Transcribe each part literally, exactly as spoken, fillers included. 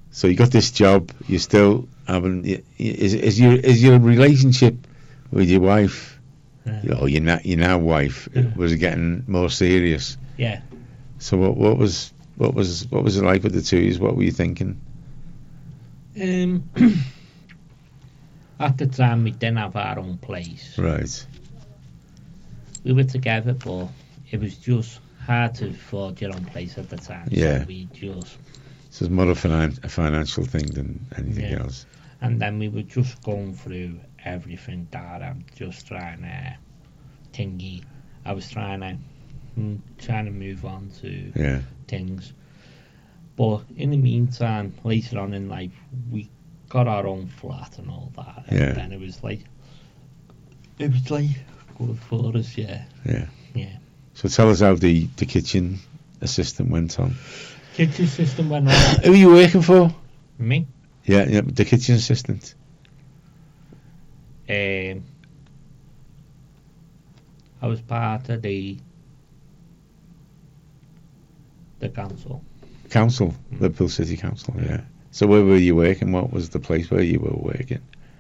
So you got this job. You still having is is your is your relationship with your wife, Yeah. or your na- your now wife, Yeah. was it getting more serious? Yeah. So what what was what was what was it like with the two of yous? What were you thinking? Um, at the time, we didn't have our own place. Right. We were together, but it was just hard to afford your own place at the time. Yeah. So we just, So it's more a, finan- a financial thing than anything Yeah. else. and then we were just going through everything that I'm just trying to thingy. I was trying to, mm, trying to move on to Yeah. things. But in the meantime, later on in life, we got our own flat and all that. And Yeah. then it was like, it was like good for us, yeah. Yeah. Yeah. So tell us how the, the kitchen assistant went on. Kitchen system went on. Who are you working for? Me? Yeah, yeah, the kitchen assistant. Um, I was part of the the council. Council, Mm. Liverpool City Council, yeah. So where were you working? What was the place where you were working?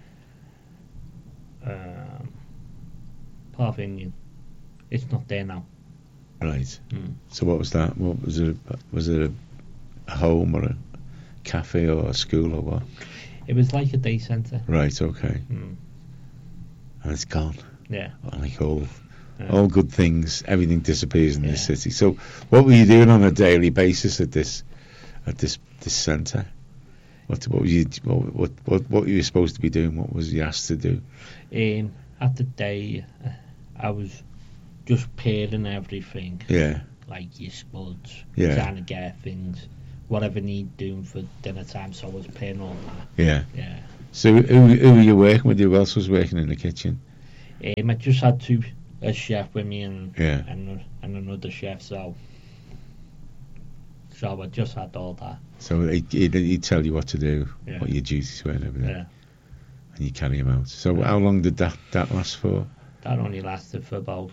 Um, Park Union. It's not there now. Right. Mm. So what was that? What was it? Was it a, a home or a cafe or a school or what? It was like a day centre. Right. Okay. Mm. And it's gone. Yeah. Like all, Yeah. all good things, everything disappears in this Yeah. city. So what were you doing on a daily basis at this, at this this centre? What what were you what what what, what were you supposed to be doing? What was you asked to do? Um, at the day, uh, I was just pairing everything, Yeah. like your spuds, Yeah. trying to get things, whatever need doing for dinner time. So I was pairing all that. Yeah. Yeah. So who who were you working with? Who else was working in the kitchen? Um, I just had two, a chef with me and Yeah. and, and another chef. So so I just had all that. So he'd, he'd, he'd tell you what to do, Yeah. what your duties were and everything, Yeah. and you carry them out. So Yeah. how long did that, that last for? That only lasted for about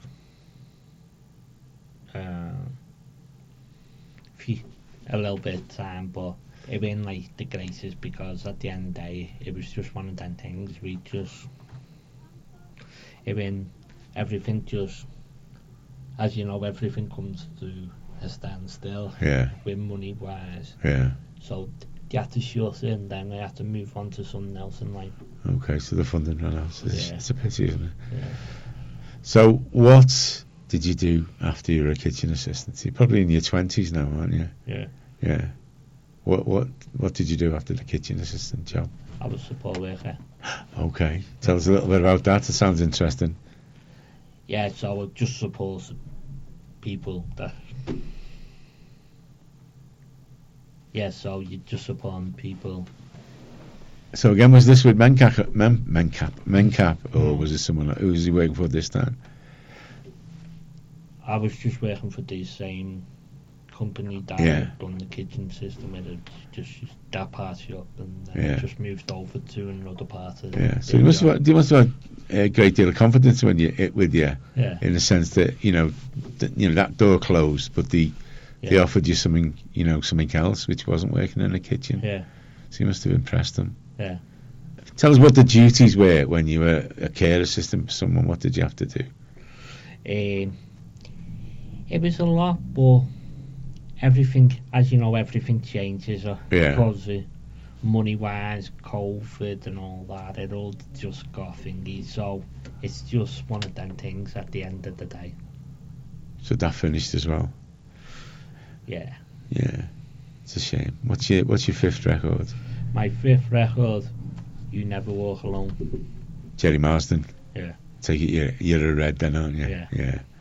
uh, few, a little bit of time, but it wasn't like the greatest because at the end of the day, it was just one of them things. We just, it when everything just, as you know, everything comes to a standstill Yeah, with money wise. yeah. So you have to shut it and then they have to move on to something else in life. Okay, so the funding ran out. So it's, Yeah. it's a pity, isn't it? Yeah. So what did you do after you were a kitchen assistant? You're probably in your twenties now, aren't you? Yeah. Yeah. What what what did you do after the kitchen assistant job? I was support worker. Okay, tell us a little bit about that. It sounds interesting. Yeah, so I just suppose people that. Yeah, so you just support people. So again, was this with Mencap, Men, Mencap, Mencap, or Mm. was it someone? Who was he working for this time? I was just working for the same company that Yeah. had done the kitchen system. It had just that part up, and then Yeah. it just moved over to another part of Yeah. the So you must job. have, you must have had a great deal of confidence when you it with you, Yeah. in the sense that you know, that, you know that door closed, but the they Yeah. offered you something, you know, something else which wasn't working in the kitchen. Yeah. So you must have impressed them. Yeah. Tell us what the duties were when you were a care assistant for someone. What did you have to do? Um, it was a lot, but everything, as you know, everything changes uh, Yeah. because uh, money-wise, COVID and all that, it all just got thingy. So it's just one of them things at the end of the day. So that finished as well. Yeah. Yeah. It's a shame. What's your What's your fifth record? My fifth record, You Never Walk Alone. Jerry Marsden. Yeah. Take it you're, you're a red then, aren't you? Yeah. Yeah.